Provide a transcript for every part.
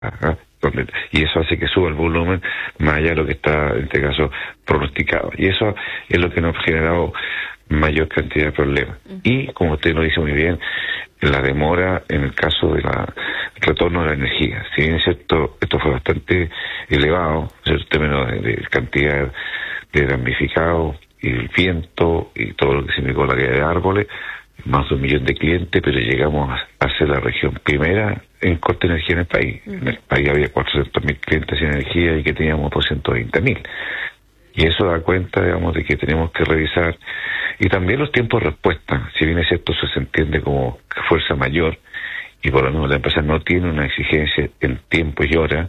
Y eso hace que suba el volumen más allá de lo que está, en este caso, pronosticado. Y eso es lo que nos ha generado mayor cantidad de problemas. Y, como usted lo dice muy bien, la demora en el caso del retorno de la energía. Si bien es cierto, esto fue bastante elevado, en términos de cantidad de damnificados, y el viento, y todo lo que significó la caída de árboles, más de 1 millón de clientes, pero llegamos a ser la región primera en corte de energía en el país. En el país había 400.000 clientes sin energía y que teníamos 220.000. Y eso da cuenta, digamos, de que tenemos que revisar. Y también los tiempos de respuesta. Si bien es cierto, eso se entiende como fuerza mayor, y por lo menos la empresa no tiene una exigencia en tiempo y hora,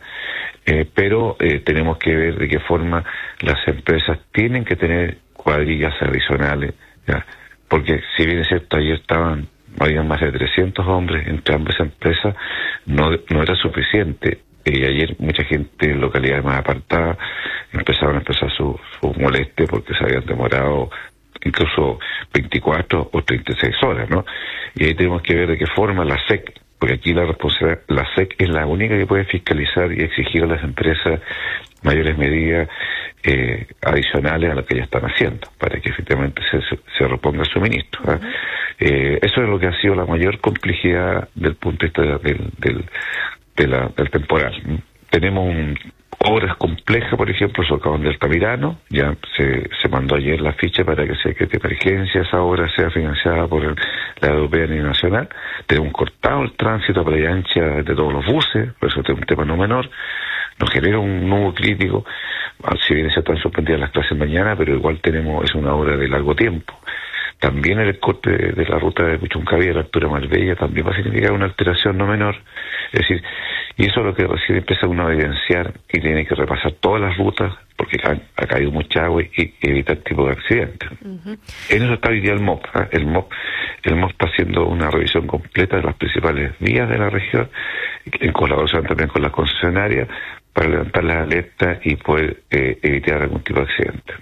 pero tenemos que ver de qué forma las empresas tienen que tener cuadrillas adicionales, ¿ya? Porque si bien es cierto, ayer había más de 300 hombres entre ambas empresas, no era suficiente. Y ayer mucha gente en localidades más apartadas empezaron a expresar su molestia porque se habían demorado incluso 24 o 36 horas, ¿no? Y ahí tenemos que ver de qué forma la SEC, porque aquí la SEC es la única que puede fiscalizar y exigir a las empresas mayores medidas adicionales a lo que ya están haciendo, para que efectivamente se reponga el suministro, ¿eh? Eso es lo que ha sido la mayor complejidad del punto de vista del temporal. Tenemos obras complejas, por ejemplo, el socavón del Altamirano, ya se mandó ayer la ficha para que se decrete emergencia, esa obra sea financiada por la europea y nacional. Tenemos cortado el tránsito a playa ancha de todos los buses, por eso es un tema no menor. Nos genera un nudo crítico, si bien se están suspendidas las clases mañana, pero igual es una obra de largo tiempo. También el corte de la ruta de Puchuncaví a la altura de Marbella también va a significar una alteración no menor. Es decir, y eso es lo que recién empieza uno a evidenciar y tiene que repasar todas las rutas porque ha caído mucha agua y evitar tipo de accidentes. En eso está hoy día el MOP. El MOP está haciendo una revisión completa de las principales vías de la región, en colaboración también con las concesionarias, para levantar las alertas y poder evitar algún tipo de accidente.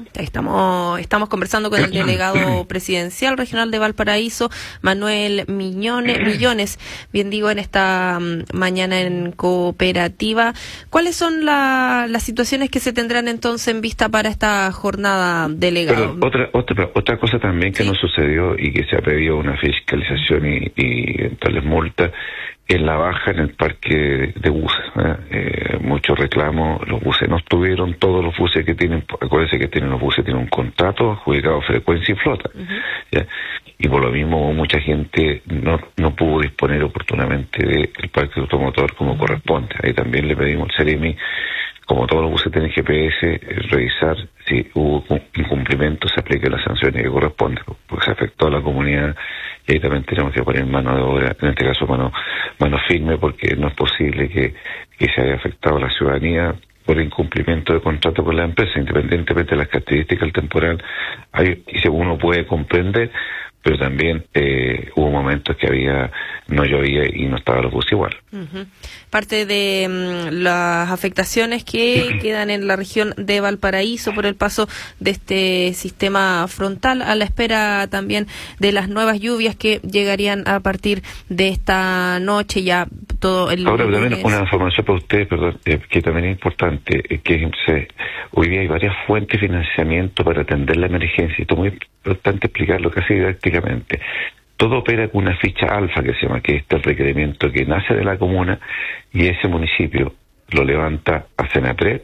Estamos conversando con el delegado presidencial regional de Valparaíso, Manuel Millones, bien digo, en esta mañana en Cooperativa. ¿Cuáles son las situaciones que se tendrán entonces en vista para esta jornada, delegado? Pero otra cosa también que nos sucedió y que se ha pedido una fiscalización y eventuales multas es la baja en el parque de buses. Muchos reclamos, los buses no estuvieron, todos los buses que tienen, acuérdense que los buses tienen un contrato adjudicado frecuencia y flota, ¿ya? Y por lo mismo mucha gente no pudo disponer oportunamente del parque automotor como corresponde. Ahí también le pedimos al CEREMI, como todos los buses tienen GPS, revisar si hubo incumplimiento, se aplique las sanciones que corresponden, porque se afectó a la comunidad y ahí también tenemos que poner mano de obra, en este caso mano firme, porque no es posible que se haya afectado a la ciudadanía por incumplimiento de contrato con la empresa, independientemente de las características del temporal. Y según uno puede comprender, pero también hubo momentos que no llovía y no estaba los buses igual. Parte de las afectaciones que quedan en la región de Valparaíso por el paso de este sistema frontal, a la espera también de las nuevas lluvias que llegarían a partir de esta noche, ya todo el Ahora también una información para ustedes, que también es importante, que hoy día hay varias fuentes de financiamiento para atender la emergencia, y esto es muy importante explicarlo casi didácticamente. Todo opera con una ficha alfa que se llama, que es el requerimiento que nace de la comuna y ese municipio lo levanta a Senapred.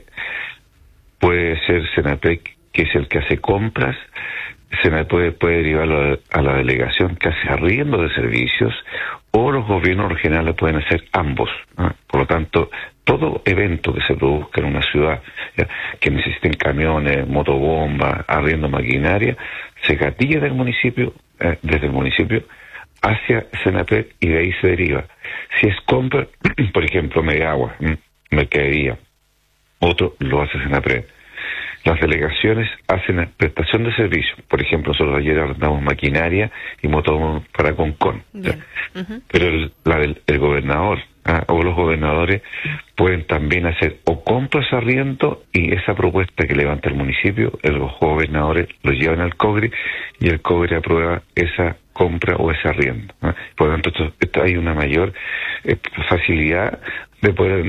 Puede ser Senapred, que es el que hace compras, Senapred puede derivarlo a la delegación que hace arriendo de servicios, o los gobiernos regionales pueden hacer ambos, ¿no? Por lo tanto, todo evento que se produzca en una ciudad, ¿ya?, que necesiten camiones, motobombas, arriendo maquinaria, se gatilla del municipio, desde el municipio hacia Senapred, y de ahí se deriva. Si es compra, por ejemplo, Medagua, mercadería, otro lo hace Senapred. Las delegaciones hacen la prestación de servicios. Por ejemplo, nosotros ayer arrendamos maquinaria y motobombas para Concón. Pero el gobernador o los gobernadores pueden también hacer o compras arriendo, y esa propuesta que levanta el municipio, los gobernadores lo llevan al COGRE y el COGRE aprueba esa compra o ese arriendo, ¿no? Por lo tanto, esto hay una mayor facilidad de poder